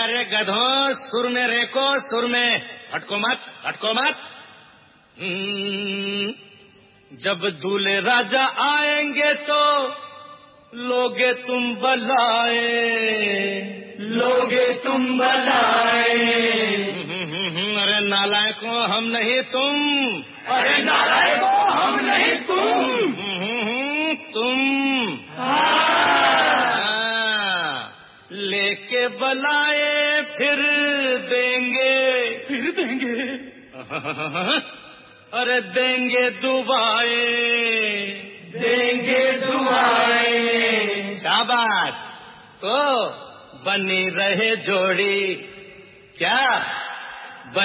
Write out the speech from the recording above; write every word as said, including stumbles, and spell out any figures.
अरे गधों, सुर में रेको, सुर में हटको मत, हटको मत। जब दूल्हे राजा आएंगे तो लोगे तुम बलाए, लोगे तुम बलाए। अरे नालायकों, हम नहीं तुम, अरे नालायकों, हम नहीं तुम, तुम। लेके बलाए फिर देंगे, फिर देंगे। अरे देंगे दुआए, देंगे दुआए। शाबाश। तो बनी रहे जोड़ी, क्या